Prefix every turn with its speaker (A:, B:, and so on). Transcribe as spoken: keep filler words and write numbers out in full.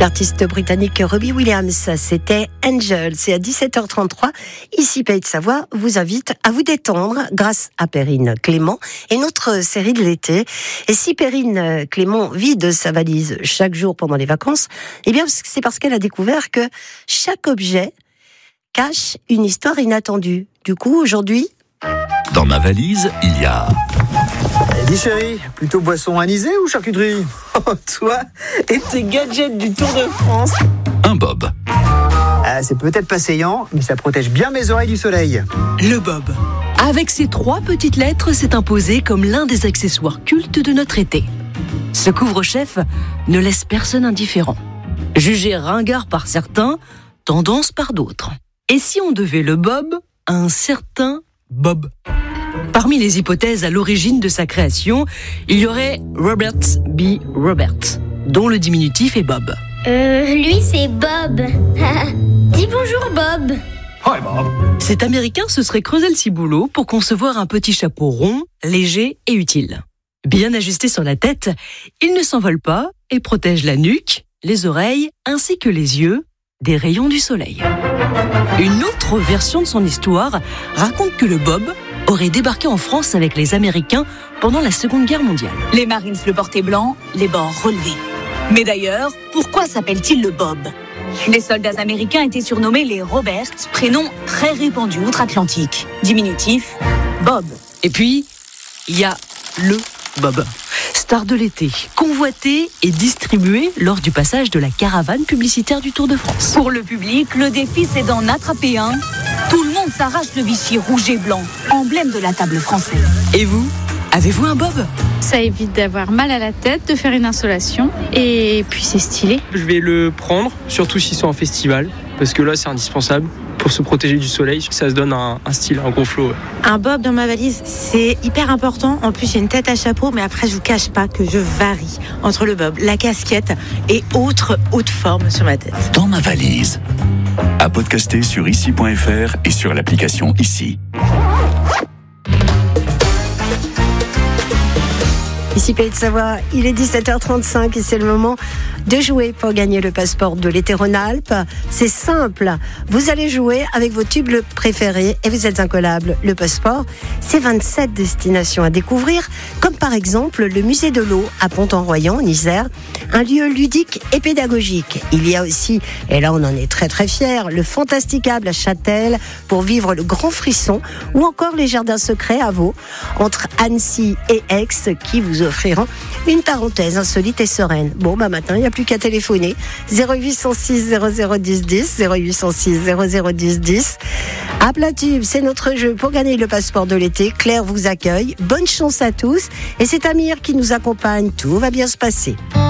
A: L'artiste britannique Robbie Williams, c'était Angel. C'est à dix-sept heures trente-trois. Ici, Pays de Savoie vous invite à vous détendre grâce à Perrine Clément et notre série de l'été. Et si Perrine Clément vide sa valise chaque jour pendant les vacances, eh bien, c'est parce qu'elle a découvert que chaque objet cache une histoire inattendue. Du coup, aujourd'hui...
B: Dans ma valise, il y a...
C: Dis chérie, plutôt boisson anisée ou charcuterie?
D: Oh, toi et tes gadgets du Tour de France.
B: Un bob.
C: Ah, c'est peut-être pas saillant, mais ça protège bien mes oreilles du soleil.
E: Le bob. Avec ses trois petites lettres, s'est imposé comme l'un des accessoires cultes de notre été. Ce couvre-chef ne laisse personne indifférent. Jugé ringard par certains, tendance par d'autres. Et si on devait le bob à un certain Bob? Parmi les hypothèses à l'origine de sa création, il y aurait Robert B. Robert, dont le diminutif est Bob.
F: Euh, lui c'est Bob. Dis bonjour Bob.
B: Hi Bob.
E: Cet Américain se serait creusé le ciboulot pour concevoir un petit chapeau rond, léger et utile. Bien ajusté sur la tête, il ne s'envole pas et protège la nuque, les oreilles ainsi que les yeux des rayons du soleil. Une autre version de son histoire raconte que le Bob aurait débarqué en France avec les Américains pendant la Seconde Guerre mondiale.
G: Les Marines le portaient blanc, les bords relevés. Mais d'ailleurs, pourquoi s'appelle-t-il le Bob? Les soldats américains étaient surnommés les Robert, prénom très répandu outre-Atlantique. Diminutif, Bob.
E: Et puis, il y a le Bob. Star de l'été, convoité et distribué lors du passage de la caravane publicitaire du Tour de France.
G: Pour le public, le défi c'est d'en attraper un. Tout le monde s'arrache le Vichy rouge et blanc, emblème de la table française.
E: Et vous, avez-vous un Bob?
H: Ça évite d'avoir mal à la tête, de faire une insolation, et puis c'est stylé.
I: Je vais le prendre, surtout s'ils sont en festival, parce que là c'est indispensable pour se protéger du soleil. Ça se donne un, un style, un gros flow. Ouais.
J: Un Bob dans ma valise, c'est hyper important. En plus, j'ai une tête à chapeau, mais après, je vous cache pas que je varie entre le Bob, la casquette et autres hautes formes sur ma tête.
B: Dans ma valise. À podcaster sur ici point f r et sur l'application Ici.
A: Ici Pays de Savoie, il est dix-sept heures trente-cinq et c'est le moment de jouer pour gagner le passeport de l'été Rhône-Alpes. C'est simple, vous allez jouer avec vos tubes préférés et vous êtes incollable. Le passeport, c'est vingt-sept destinations à découvrir, comme par exemple le musée de l'eau à Pont-en-Royan, en Isère, un lieu ludique et pédagogique. Il y a aussi, et là on en est très très fiers, le Fantasticable à Châtel pour vivre le grand frisson, ou encore les jardins secrets à Vaud, entre Annecy et Aix, qui vous offriront une parenthèse insolite et sereine. Bon, bah maintenant, il n'y a plus qu'à téléphoner. zéro huit cent six zéro zéro dix dix, zéro huit cent six zéro zéro dix dix. À plat tube, c'est notre jeu pour gagner le passeport de l'été. Claire vous accueille. Bonne chance à tous. Et c'est Amir qui nous accompagne. Tout va bien se passer.